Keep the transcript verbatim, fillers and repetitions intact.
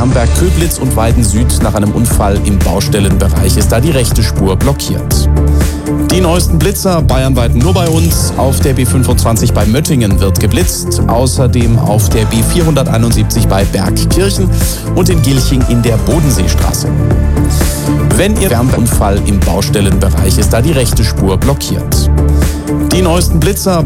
Bernberg-Köblitz und Weiden Süd nach einem Unfall im Baustellenbereich ist da die rechte Spur blockiert. Die neuesten Blitzer bayernweit nur bei uns. Auf der B fünfundzwanzig bei Möttingen wird geblitzt. Außerdem auf der B vierhunderteinundsiebzig bei Bergkirchen und in Gilching in der Bodenseestraße. Wenn ihr Unfall im Baustellenbereich ist da die rechte Spur blockiert. Die neuesten Blitzer